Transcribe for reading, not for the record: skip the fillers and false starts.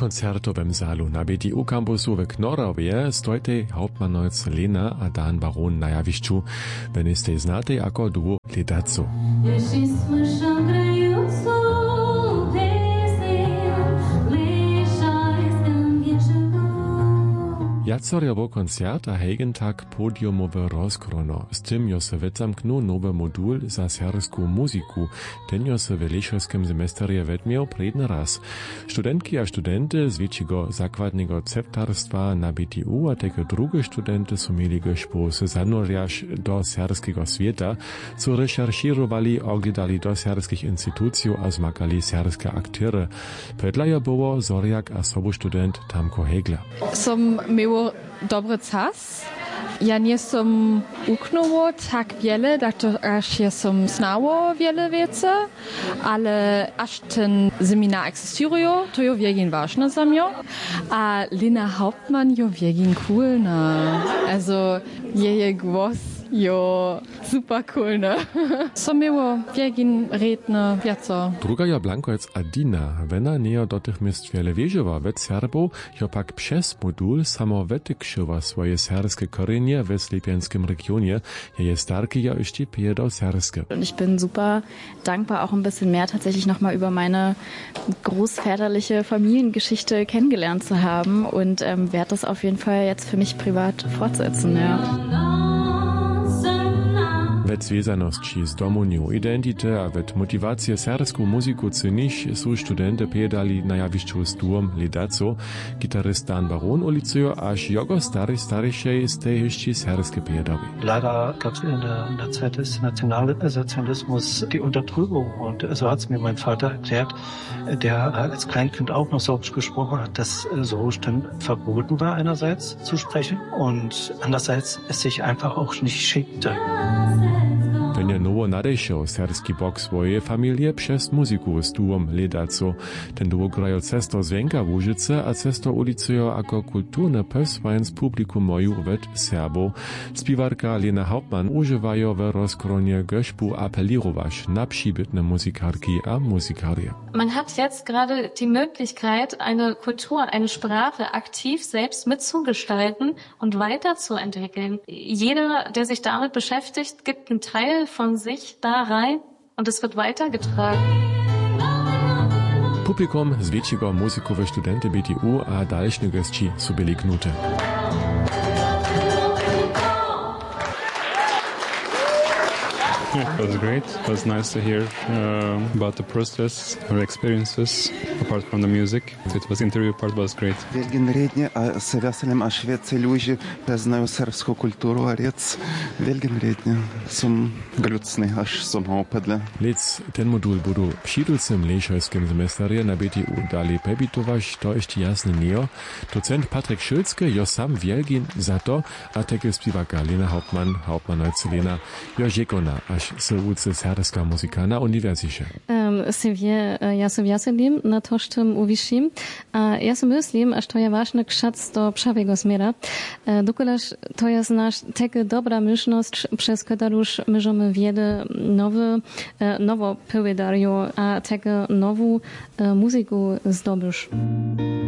koncertowym salu na BTU kampusu w Knorowie stojte Hauptmannojc Lena a Dan Baron na jawišću, wen ste znate jako duo Ledaco. Jacorjowo koncert a hegentag podiumowe rozkrono. Z tym jo se wycamknu nowy modul za serbską muziku. Ten jo se w lešerskim semesterje wedmiał predny raz. Studentki a studenty z większego zakładnego ceptarstwa na BTU a takie drugie studenty su mieli geszpo se zanurjaš do serbskiego świata, co recherchirowali, oglądali do serbskich instytucji a zmakali serbskie aktyry. Pedlaja było Zorjak a sobu student Tamko Hegla. Dobry czas. Ja nie som uknęło tak wiele, aż ja som znało wiele rzeczy, ale aż ten seminar egzystują, to jo wiegin ważne za mnie, a Lena Hauptmann jo wiegin coolna. Also, jej głos jo super coolna. So miło wiegin redne wiaco. Druga jo Blankojec Adina, wena nie do tych miejsc wiele wieżyła wet Serbów, jo pak przez modul samo wytykszyła swoje serbskie korzenie w Slepianskim regionie, je starke ja jeszcze do serbskie. Und ich bin super dankbar, auch ein bisschen mehr tatsächlich nochmal über meine großväterliche Familiengeschichte kennengelernt zu haben und werde das auf jeden Fall jetzt für mich privat fortsetzen, ja. Wet związaności z domunią identity a wet motivację serbską muzyku cyniš su studente pedali na jawišću z duom Ledaco, gitarist Dan Baron ulicujo, aż jogo starszej z tej jeszcze serbskie pedawi. Leider gab es in der Zeit des Nationalsozialismus die Unterdrückung und so hat es mir mein Vater erklärt, der als Kleinkind auch noch Sorbisch gesprochen hat, dass Sorbisch dann verboten war einerseits zu sprechen und andererseits es sich einfach auch nicht schickte. Wenn je nowo nadejšel serbski bok swoje familie przez muzyku z duom Ledaco. Ten duo grajo cesto zwenka w Łużyce, a cesto ulicujo jako kulturne perswajens publikum moju wet Serbo. Spiwarka Lena Hauptmann używajo w rozkronie Göszpu apelirowaš na przybytne muzykarki a muzykarie. Man hat jetzt gerade die Möglichkeit, eine Kultur, eine Sprache aktiv selbst mitzugestalten und weiterzuentwickeln. Jeder, der sich damit beschäftigt, gibt einen Teil von sich da rein und es wird weitergetragen. Publikum z większego muzykowe studenty BTU a dalsze gości su byli knute. It was great. It was nice to hear about the process, our experiences, apart from the music. It was interview part was great. Wielgin rednie, a se veselim aš vieci liuži peznaju serbsku kultūru, a riec Wielgin rednie. Sum glucni, aš sum hopadle. Lec ten modul budu přidulcem lešerskim semesterje na BTU dali pebitovaš, to ještě jasne neo. Docent Patrik Schulzke jo sam Wielgin za to, a tekel spiwaka Lena Hauptmann, Hauptmannojc Lena, jo žekona, až se uce serbska muzika na uniwersycie. Ja se veselim na to, što uvišim. Ja se mislim, a što je važno kšac do pravego smjera. Dokolaž to je naš teke dobra myšnost, przez kataruš możemy wiele nowo powiedarju, a teke nowu muzyku zdobysz.